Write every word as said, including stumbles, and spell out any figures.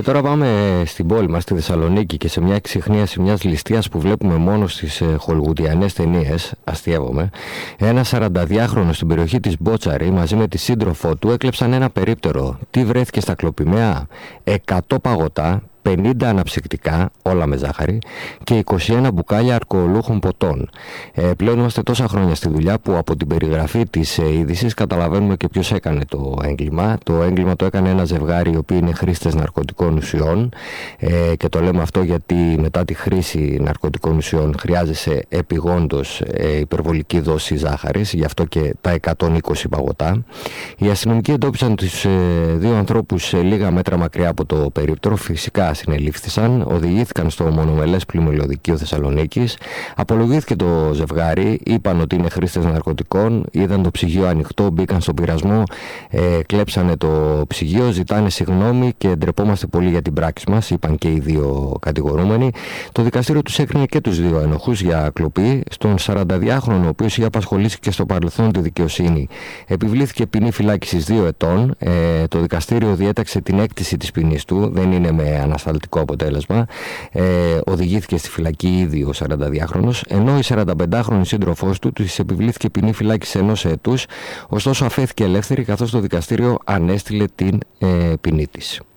Και τώρα πάμε στην πόλη μας, στη Θεσσαλονίκη, και σε μια εξιχνίαση μιας ληστείας που βλέπουμε μόνο στις ε, χολιγουντιανές ταινίες, αστείευομαι. Ένα σαρανταδυάχρονο στην περιοχή της Μπότσαρη μαζί με τη σύντροφό του έκλεψαν ένα περίπτερο. Τι βρέθηκε στα κλοπημαία? εκατό παγωτά, πενήντα αναψυκτικά, όλα με ζάχαρη, και είκοσι ένα μπουκάλια αλκοολούχων ποτών. Ε, πλέον είμαστε τόσα χρόνια στη δουλειά που από την περιγραφή της ε, είδησης καταλαβαίνουμε και ποιος έκανε το έγκλημα. Το έγκλημα το έκανε ένα ζευγάρι οι οποίοι είναι χρήστες ναρκωτικών ουσιών, ε, και το λέμε αυτό γιατί μετά τη χρήση ναρκωτικών ουσιών χρειάζεσαι επειγόντως ε, υπερβολική δόση ζάχαρης, γι' αυτό και τα εκατόν είκοσι παγωτά. Οι αστυνομικοί εντόπισαν τους ε, δύο ανθρώπους σε λίγα μέτρα μακριά από το περίπτερο. Φυσικά συνελήφθησαν, οδηγήθηκαν στο μονομελές πλημμυλοδικείο Θεσσαλονίκης, απολογήθηκε το ζευγάρι, είπαν ότι είναι χρήστες ναρκωτικών, είδαν το ψυγείο ανοιχτό, μπήκαν στον πειρασμό, ε, κλέψανε το ψυγείο, ζητάνε συγγνώμη και ντρεπόμαστε πολύ για την πράξη μας, είπαν και οι δύο κατηγορούμενοι. Το δικαστήριο τους έκρινε και τους δύο ενοχούς για κλοπή. Στον σαρανταδυάχρονο, ο οποίος είχε απασχολήσει και στο παρελθόν τη δικαιοσύνη, επιβλήθηκε ποινή φυλάκισης δύο ετών. Ε, το δικαστήριο διέταξε την έκτηση της ποινής του, δεν είναι με ανασταλτικό αποτέλεσμα. Ε, οδηγήθηκε στη φυλακή ήδη ο σαρανταδυάχρονος, ενώ η σαρανταπεντάχρονη σύντροφός του της επιβλήθηκε ποινή φυλάκισης ενός έτους, ωστόσο αφέθηκε ελεύθερη καθώς το δικαστήριο ανέστειλε την ε, ποινή της.